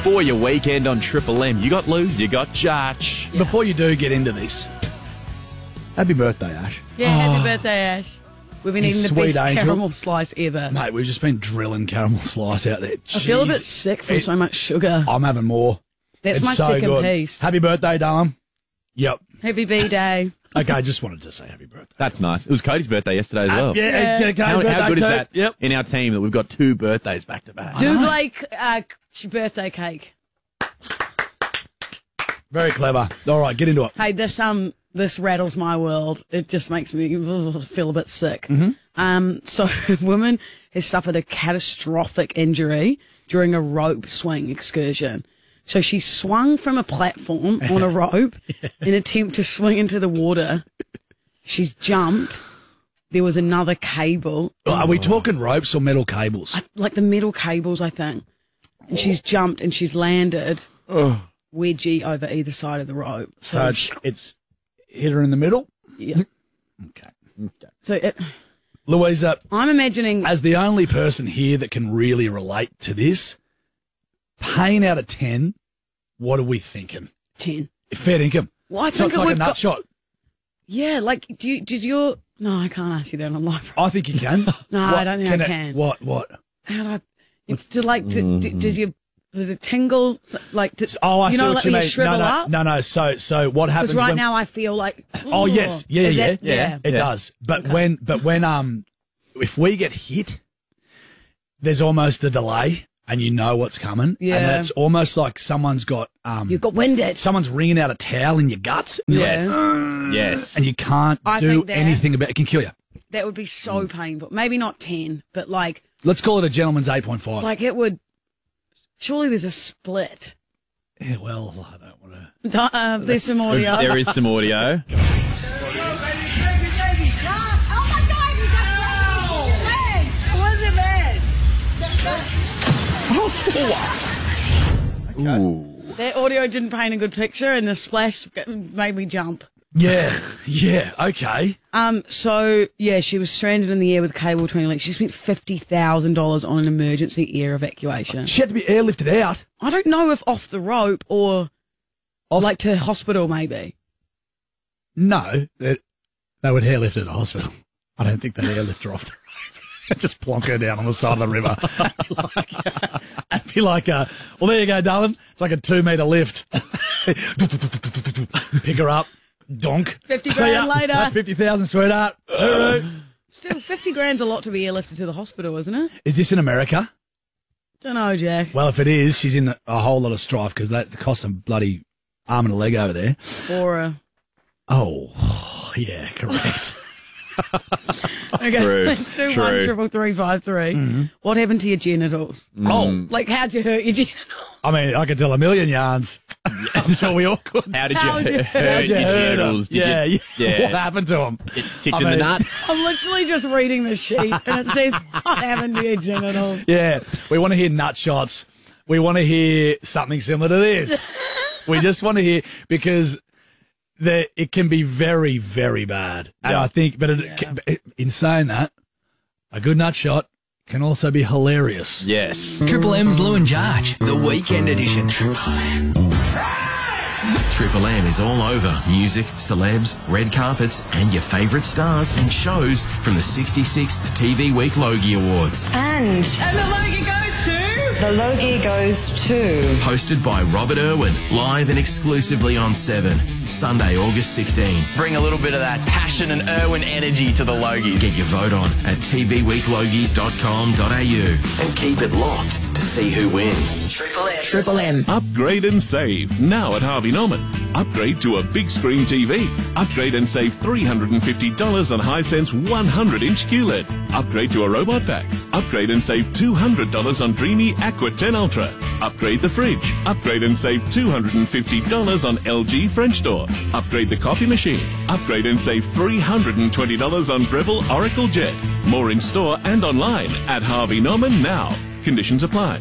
for your weekend on Triple M. You got Lou, you got Jarch. Before you do get into this, happy birthday, Ash. Yeah, happy birthday, Ash. We've been You eating the sweet best angel. caramel slice ever. Mate, we've just been drilling caramel slice out there. I feel a bit Jeez. sick from so much sugar. I'm having more. That's It's my so second good. piece. Happy birthday, darling. Yep. Happy B-Day. Okay, just wanted to say happy birthday. That's nice. It was Cody's birthday yesterday as well. Yeah, okay, How birthday good is too. that Yep. in our team that we've got 2 birthdays back to back? Do Blake birthday cake. Very clever. All right, get into it. Hey, this rattles my world. It just makes me feel a bit sick. So a woman has suffered a catastrophic injury during a rope swing excursion. So she swung from a platform on a rope in an attempt to swing into the water. She's jumped. There was another cable, Are we talking ropes or metal cables? like the metal cables, I think. And she's jumped and she's landed wedgie over either side of the rope. So it's hit her in the middle? Yeah. Okay. So Louisa, I'm imagining as the only person here that can really relate to this, pain out of 10, what are we thinking? 10. Fair income. Well, I So think it's it like a would nut shot. Yeah, like, did your... No, I can't ask you that on live. I think you can. No, I don't think I can. What? How do I... It's to like, does it tingle? Like, Oh, I you see know, what like you when mean. shrivel up? No. So what happens Because right when... now I feel like... Oh, yes. Yeah, Is yeah. that- yeah. It does. But when if we get hit, there's almost a delay and you know what's coming. Yeah. And it's almost like someone's got You've got winded. someone's wringing out a towel in your guts. And you're Yes. like, Yes. and you can't I do think that- anything about it. It can kill you. That would be so painful. Maybe not 10, but like Let's call it a gentleman's 8.5. it would... Surely there's a split. Yeah, well, I don't want to... There's some audio. There is some audio. Ooh. That audio didn't paint a good picture, and the splash made me jump. Yeah, okay. So yeah, she was stranded in the air with cable between her legs. She spent $50,000 on an emergency air evacuation. She had to be airlifted out. I don't know if off the rope or like to hospital maybe. No, they would airlift her to hospital. I don't think they'd airlift her off the rope. Just plonk her down on the side of the river. And be like, well, there you go, darling. It's like a 2-metre lift. Pick her up. Donk. 50 See ya. grand later. That's 50,000, sweetheart. Hooroo. Still, 50 grand's a lot to be airlifted to the hospital, isn't it? Is this in America? Don't know, Jack. Well, if it is, she's in a whole lot of strife because that costs a bloody arm and a leg over there. Or Oh, yeah, correct. okay, True, let's do true. 13353. What happened to your genitals? Oh, Like, how'd you hurt your genitals? I mean, I could tell a million yarns. Until we all could. How did How'd you you- hurt your genitals? Did Yeah. you, What happened to them? kicked I in the mean- nuts? I'm literally just reading the sheet, and it says, what happened to your genitals? Yeah, we want to hear nut shots. We want to hear something similar to this. We just want to hear because it can be very, very bad. And Yeah. I think, but in saying that, a good nut shot can also be hilarious. Yes. Triple M's Lou and Jarch, the weekend edition. Triple M is all over music, celebs, red carpets, and your favourite stars and shows from the 66th TV Week Logie Awards. And the Logie goes to... the Logie goes to... Hosted by Robert Irwin, live and exclusively on 7, Sunday, August 16. Bring a little bit of that passion and Irwin energy to the Logies. Get your vote on at tvweeklogies.com.au and keep it locked to see who wins. Triple M. Upgrade and save now at Harvey Norman. Upgrade to a big screen TV. Upgrade and save $350 on Hisense 100-inch QLED. Upgrade to a robot vac. Upgrade and save $200 on Dreamy Aqua 10 Ultra. Upgrade the fridge. Upgrade and save $250 on LG French door. Upgrade the coffee machine. Upgrade and save $320 on Breville Oracle Jet. More in store and online at Harvey Norman now. Conditions apply.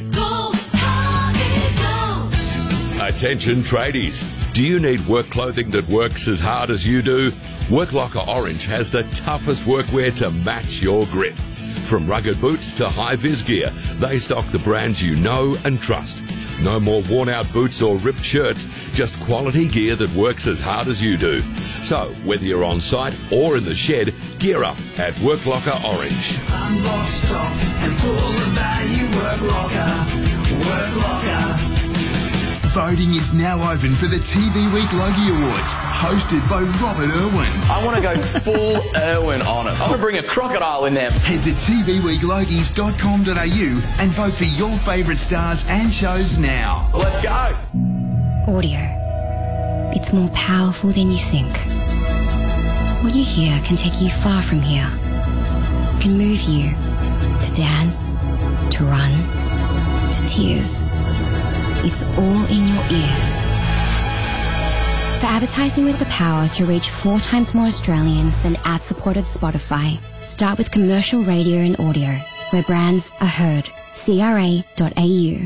Attention tradies. Do you need work clothing that works as hard as you do? Work Locker Orange has the toughest workwear to match your grit. From rugged boots to high-vis gear, they stock the brands you know and trust. No more worn-out boots or ripped shirts, just quality gear that works as hard as you do. So, whether you're on site or in the shed, gear up at Work Locker Orange. Unlock stocks and pull the value. Work Locker. Work Locker. Voting is now open for the TV Week Logie Awards, hosted by Robert Irwin. I want to go full Irwin on it. I want to bring a crocodile in there. Head to tvweeklogies.com.au and vote for your favourite stars and shows now. Let's go. Audio. It's more powerful than you think. What you hear can take you far from here. It can move you to dance, to run, to tears. It's all in your ears. For advertising with the power to reach 4 times more Australians than ad-supported Spotify, start with commercial radio and audio, where brands are heard. CRA.au.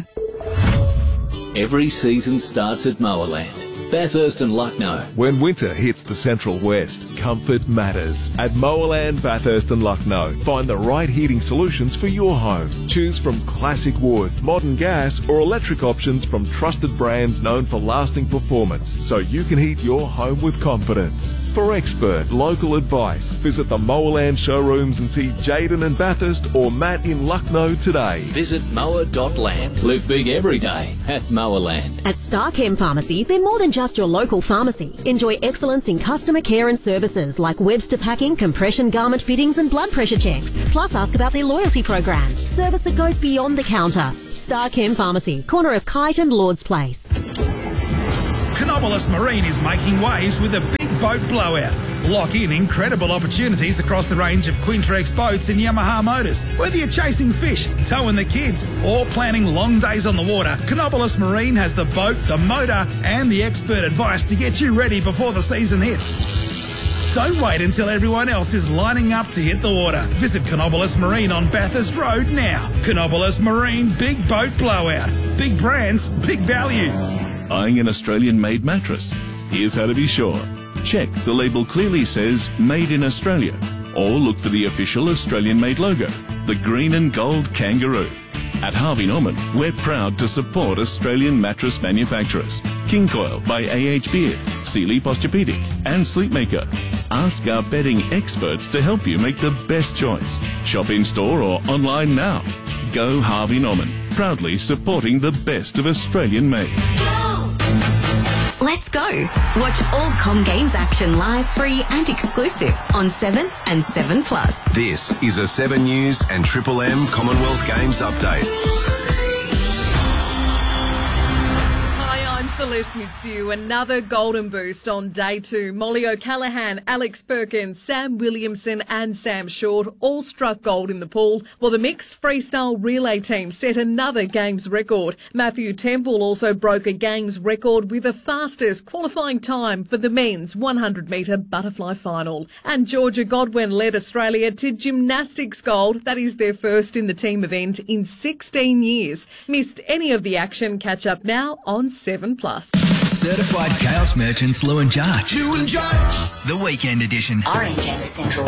Every season starts at Mowerland, Bathurst and Lucknow. When winter hits the Central West, comfort matters. At Mowerland, Bathurst and Lucknow, find the right heating solutions for your home. Choose from classic wood, modern gas or electric options from trusted brands known for lasting performance, so you can heat your home with confidence. For expert local advice, visit the Mowerland showrooms and see Jaden in Bathurst or Matt in Lucknow today. Visit mower.land. Live big every day at Mowerland. At Starchem Pharmacy, they're more than just your local pharmacy. Enjoy excellence in customer care and services like Webster packing, compression garment fittings and blood pressure checks. Plus ask about their loyalty program. Service that goes beyond the counter. Starchem Pharmacy, corner of Kite and Lord's Place. Canobolas Marine is making waves with a big boat blowout. Lock in incredible opportunities across the range of Quintrex boats and Yamaha motors. Whether you're chasing fish, towing the kids, or planning long days on the water, Canobolas Marine has the boat, the motor, and the expert advice to get you ready before the season hits. Don't wait until everyone else is lining up to hit the water. Visit Canobolas Marine on Bathurst Road now. Canobolas Marine Big Boat Blowout. Big brands, big value. Buying an Australian-made mattress? Here's how to be sure. Check the label clearly says Made in Australia, or look for the official Australian-made logo, the green and gold kangaroo. At Harvey Norman, we're proud to support Australian mattress manufacturers. King Coil by A.H. Beard, Sealy Posturepedic and Sleepmaker. Ask our bedding experts to help you make the best choice. Shop in-store or online now. Go Harvey Norman, proudly supporting the best of Australian made. Let's go. Watch all Com Games action live, free and exclusive on 7 and 7 Plus. This is a 7 News and Triple M Commonwealth Games update. Celeste Mitsu, another golden boost on day 2. Molly O'Callaghan, Alex Perkins, Sam Williamson and Sam Short all struck gold in the pool, while the mixed freestyle relay team set another games record. Matthew Temple also broke a games record with the fastest qualifying time for the men's 100-metre butterfly final. And Georgia Godwin led Australia to gymnastics gold. That is their first in the team event in 16 years. Missed any of the action? Catch up now on 7 Plus. Certified Chaos Merchants Lou and Jarch. Lou and Jarch. The Weekend Edition. Orange and the Central